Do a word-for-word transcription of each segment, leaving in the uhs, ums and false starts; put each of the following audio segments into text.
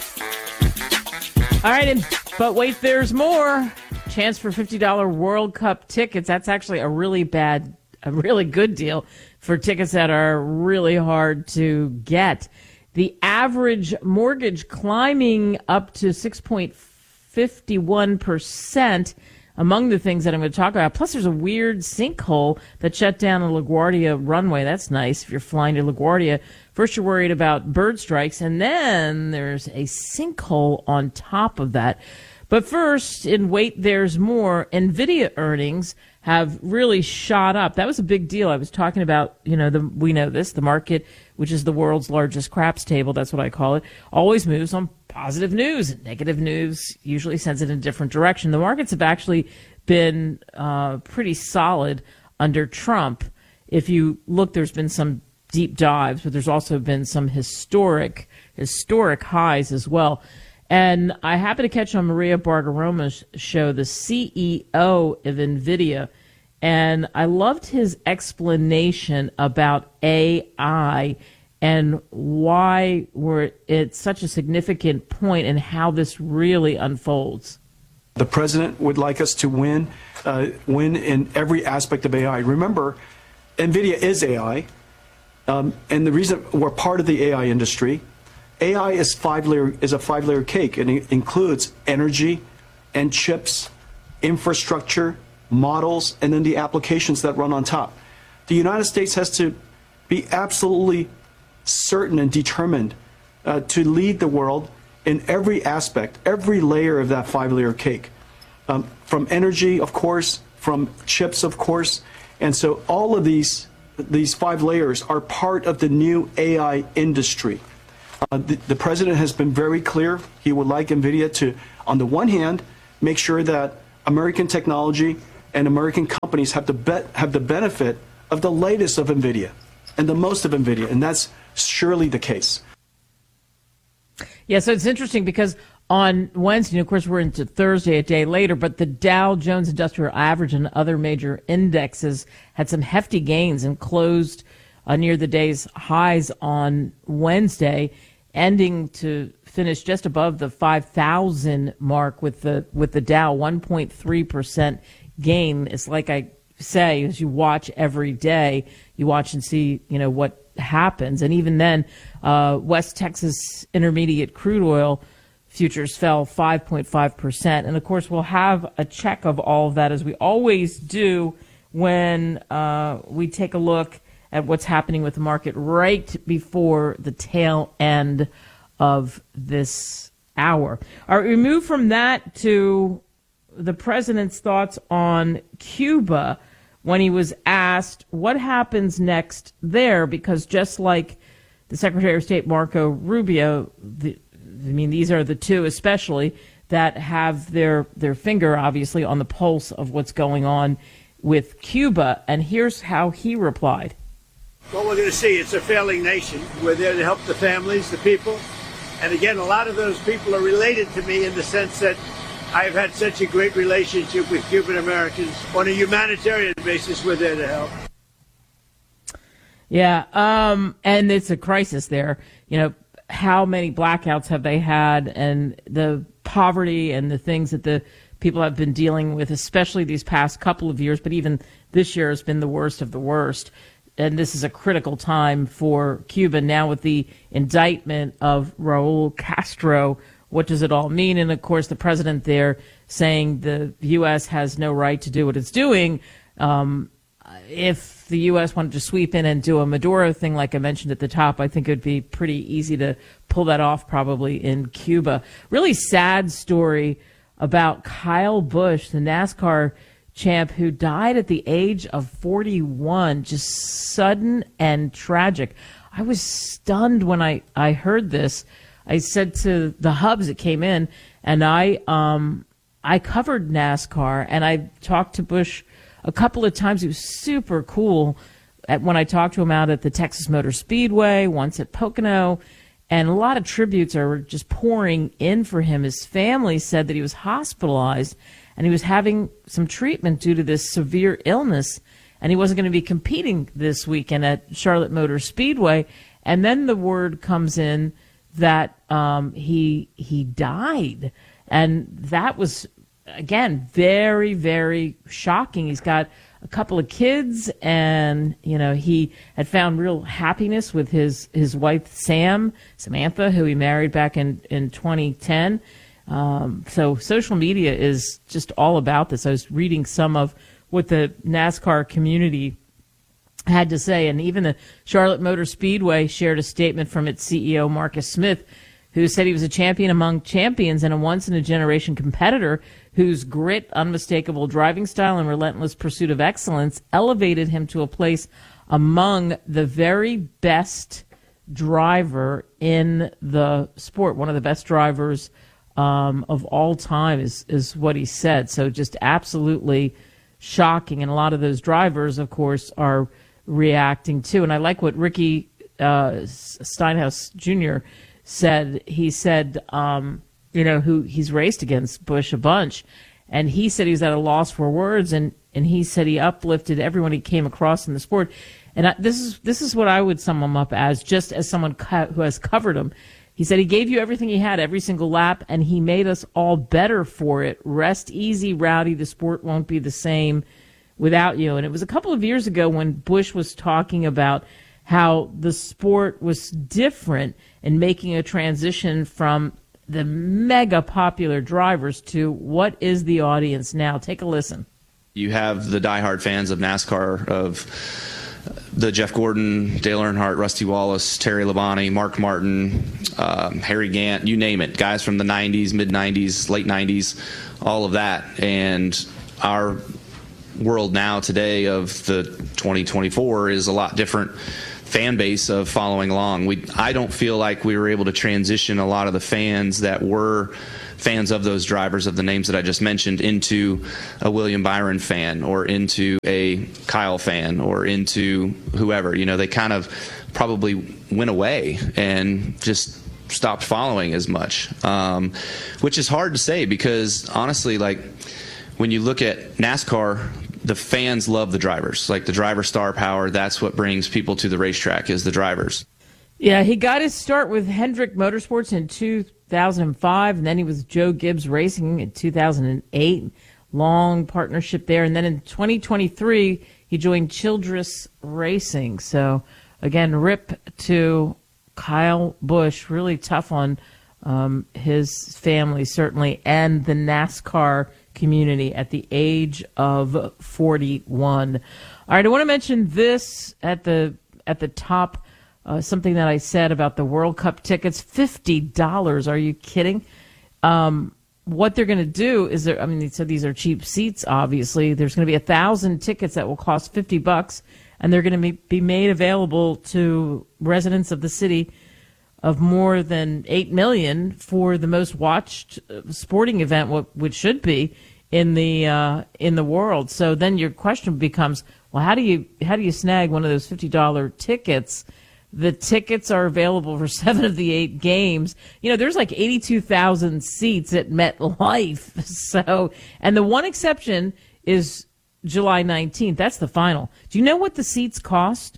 All right, and, but wait, there's more. Chance for fifty dollars World Cup tickets. That's actually a really bad, a really good deal for tickets that are really hard to get. The average mortgage climbing up to six point five one percent among the things that I'm going to talk about. Plus, there's a weird sinkhole that shut down the LaGuardia runway. That's nice if you're flying to LaGuardia. First, you're worried about bird strikes, and then there's a sinkhole on top of that. But first, in wait, there's more. NVIDIA earnings have really shot up. That was a big deal. I was talking about, you know, the, we know this, the market, which is the world's largest craps table, that's what I call it, always moves on positive news. Negative news usually sends it in a different direction. The markets have actually been uh, pretty solid under Trump. If you look, there's been some deep dives, but there's also been some historic, historic highs as well. And I happened to catch on Maria Bartiromo's show, the C E O of NVIDIA, and I loved his explanation about A I and why we're at such a significant point and how this really unfolds. The president would like us to win, uh, win in every aspect of A I. Remember, NVIDIA is A I, um, and the reason we're part of the A I industry. A I is five layer is a five layer cake, and it includes energy and chips, infrastructure, models, and then the applications that run on top. The United States has to be absolutely certain and determined uh, to lead the world in every aspect, every layer of that five layer cake, um, from energy, of course, from chips, of course, and so all of these these five layers are part of the new A I industry. Uh, the, the president has been very clear. He would like NVIDIA to, on the one hand, make sure that American technology and American companies have the be- have the benefit of the latest of NVIDIA and the most of NVIDIA, and that's surely the case. Yeah, so it's interesting because on Wednesday, of course, we're into Thursday, a day later, but the Dow Jones Industrial Average and other major indexes had some hefty gains and closed uh, near the day's highs on Wednesday, ending to finish just above the five thousand mark with the with the Dow, one point three percent gain. It's like I say, as you watch every day, you watch and see, you know, what happens. And even then, uh, West Texas Intermediate crude oil futures fell five point five percent. And, of course, we'll have a check of all of that, as we always do when uh, we take a look at what's happening with the market right before the tail end of this hour. All right, we move from that to the president's thoughts on Cuba when he was asked what happens next there, because just like the Secretary of State Marco Rubio, the, I mean, these are the two especially that have their, their finger, obviously, on the pulse of what's going on with Cuba. And here's how he replied. What we're going to see, it's a failing nation. We're there to help the families, the people. And again, a lot of those people are related to me in the sense that I've had such a great relationship with Cuban Americans. On a humanitarian basis, we're there to help. Yeah, um, and it's a crisis there. You know, how many blackouts have they had, and the poverty and the things that the people have been dealing with, especially these past couple of years, but even this year has been the worst of the worst. And this is a critical time for Cuba now with the indictment of Raul Castro. What does it all mean? And, of course, the president there saying the U S has no right to do what it's doing. Um, if the U S wanted to sweep in and do a Maduro thing, like I mentioned at the top, I think it would be pretty easy to pull that off probably in Cuba. Really sad story about Kyle Busch, the NASCAR champ who died at the age of forty-one, just sudden and tragic. I was stunned when I, I heard this. I said to the hubs that came in, and I um I covered NASCAR, and I talked to Busch a couple of times. He was super cool at, when I talked to him out at the Texas Motor Speedway, once at Pocono, and a lot of tributes are just pouring in for him. His family said that he was hospitalized, and he was having some treatment due to this severe illness, and he wasn't going to be competing this weekend at Charlotte Motor Speedway. And then the word comes in that um, he he died, and that was again very very shocking. He's got a couple of kids, and you know he had found real happiness with his his wife Sam Samantha, who he married back in in twenty ten. Um, so social media is just all about this. I was reading some of what the NASCAR community had to say, and even the Charlotte Motor Speedway shared a statement from its C E O Marcus Smith, who said he was a champion among champions and a once-in-a-generation competitor whose grit, unmistakable driving style, and relentless pursuit of excellence elevated him to a place among the very best driver in the sport. One of the best drivers um, of all time is, is what he said. So just absolutely shocking. And a lot of those drivers, of course, are reacting too. And I like what Ricky uh, Stenhouse Junior said. He said, um, you know, who he's raced against Busch a bunch, and he said he was at a loss for words, and, and he said he uplifted everyone he came across in the sport. And I, this is this is what I would sum him up as, just as someone co- who has covered him. He said he gave you everything he had every single lap, and he made us all better for it. Rest easy, Rowdy. The sport won't be the same without you. And it was a couple of years ago when Busch was talking about how the sport was different in making a transition from the mega popular drivers to what is the audience now. Take a listen. You have the diehard fans of NASCAR, of the Jeff Gordon, Dale Earnhardt, Rusty Wallace, Terry Labonte, Mark Martin, um, Harry Gant, you name it. Guys from the nineties, mid-nineties, late nineties, all of that. And our world now today of the twenty twenty-four is a lot different fan base of following along. We I don't feel like we were able to transition a lot of the fans that were fans of those drivers, of the names that I just mentioned, into a William Byron fan or into a Kyle fan or into whoever. You know, they kind of probably went away and just stopped following as much, um, which is hard to say because honestly, like when you look at NASCAR, the fans love the drivers. Like the driver star power, that's what brings people to the racetrack, is the drivers. Yeah, he got his start with Hendrick Motorsports in two thousand five, and then he was Joe Gibbs Racing in two thousand eight. Long partnership there. And then in twenty twenty-three, he joined Childress Racing. So, again, rip to Kyle Busch. Really tough on um, his family, certainly, and the NASCAR community at the age of forty-one. All right, I want to mention this at the at the top, uh, something that I said about the World Cup tickets, fifty dollars. Are you kidding? Um, what they're going to do is, I mean, they said these are cheap seats, obviously. There's going to be a thousand tickets that will cost fifty bucks, and they're going to be made available to residents of the city of more than eight million for the most watched sporting event, which should be in the uh, in the world. So then your question becomes, well, how do you how do you snag one of those fifty dollars tickets? The tickets are available for seven of the eight games. You know, there's like eighty-two thousand seats at MetLife. So, and the one exception is July nineteenth. That's the final. Do you know what the seats cost?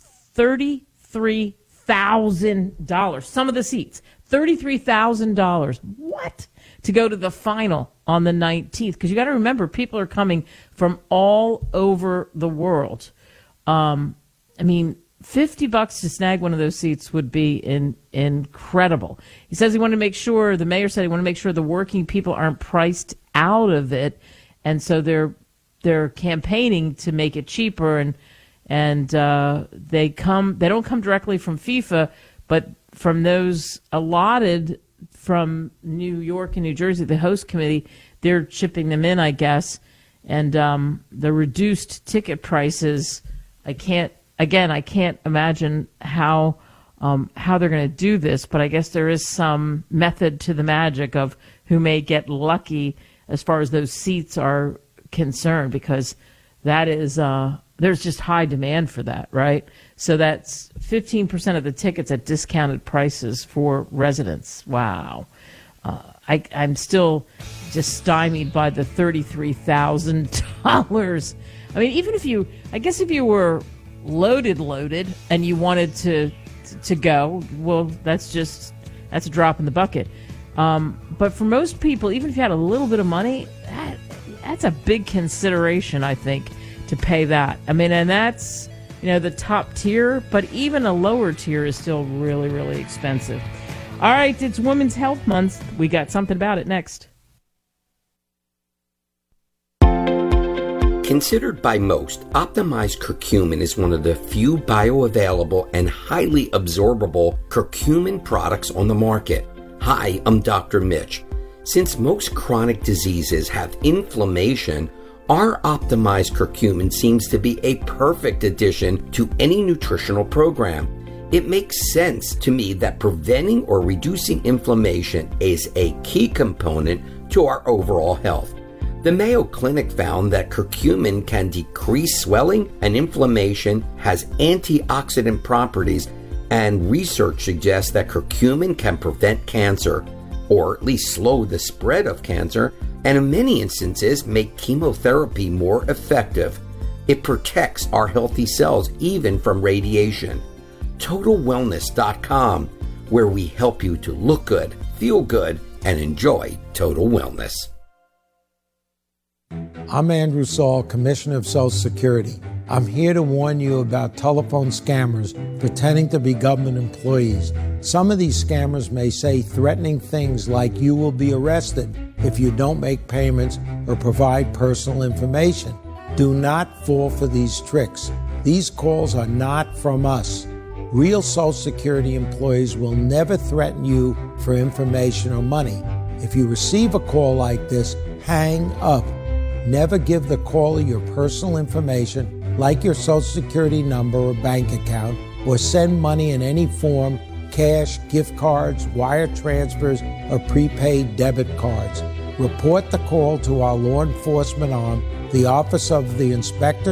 thirty-three thousand dollars. Some of the seats, thirty-three thousand dollars. What? To go to the final on the nineteenth. Because you got to remember, people are coming from all over the world. Um, I mean, fifty bucks to snag one of those seats would be in, incredible. He says he wanted to make sure, the mayor said he wanted to make sure the working people aren't priced out of it. And so they're they're campaigning to make it cheaper, and and uh, they come they don't come directly from FIFA, but from those allotted from New York and New Jersey, the host committee, they're chipping them in, I guess. And um, the reduced ticket prices, I can't, again, I can't imagine how um, how they're going to do this, but I guess there is some method to the magic of who may get lucky as far as those seats are concerned, because that is, uh, there's just high demand for that, right? So that's fifteen percent of the tickets at discounted prices for residents. Wow. Uh, I, I'm still just stymied by the thirty-three thousand dollars. I mean, even if you, I guess if you were loaded, loaded, and you wanted to to go, well, that's just that's a drop in the bucket. Um, but for most people, even if you had a little bit of money, that, that's a big consideration, I think, to pay that. I mean, and that's, you know, the top tier, but even a lower tier is still really, really expensive. All right, it's Women's Health Month. We got something about it next. Considered by most, optimized curcumin is one of the few bioavailable and highly absorbable curcumin products on the market. Hi, I'm Doctor Mitch. Since most chronic diseases have inflammation, our optimized curcumin seems to be a perfect addition to any nutritional program. It makes sense to me that preventing or reducing inflammation is a key component to our overall health. The Mayo Clinic found that curcumin can decrease swelling and inflammation, has antioxidant properties, and research suggests that curcumin can prevent cancer, or at least slow the spread of cancer, and in many instances make chemotherapy more effective. It protects our healthy cells even from radiation. Total Wellness dot com, where we help you to look good, feel good, and enjoy total wellness. I'm Andrew Saul, Commissioner of Social Security. I'm here to warn you about telephone scammers pretending to be government employees. Some of these scammers may say threatening things like you will be arrested if you don't make payments or provide personal information. Do not fall for these tricks. These calls are not from us. Real Social Security employees will never threaten you for information or money. If you receive a call like this, hang up. Never give the caller your personal information, like your Social Security number or bank account, or send money in any form, cash, gift cards, wire transfers, or prepaid debit cards. Report the call to our law enforcement arm, the Office of the Inspector